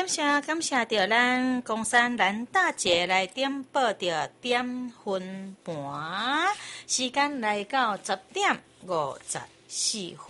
感谢着咱公山蓝大姐来点报着点分盘，时间来到10:54分。